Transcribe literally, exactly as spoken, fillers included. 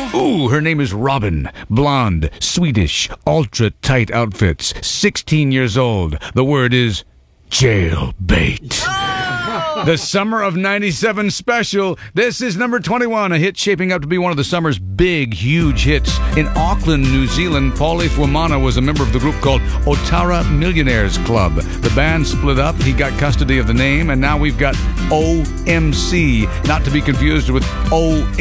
Ooh, her name is Robin. Blonde, Swedish, ultra-tight outfits. sixteen years old. The word is jailbait. The Summer of ninety-seven special. This is number twenty-one, a hit shaping up to be one of the summer's big, huge hits. In Auckland, New Zealand, Paulie Fuemana was a member of the group called Otara Millionaires Club. The band split up. He got custody of the name, and now we've got O M C, not to be confused with O